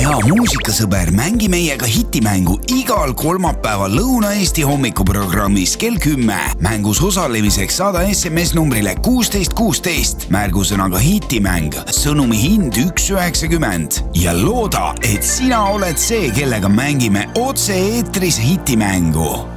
hea muusikasõber, mängi meiega hitimängu igal kolmapäeval Lõuna-Eesti hommikuprogrammis kell 10. Mängus osalemiseks saada SMS numbrile 1616. Märgusõnaga hitimäng. Sõnumi hind 1,90. Ja looda, et sina oled see, kellega mängime otse eetris hitimängu.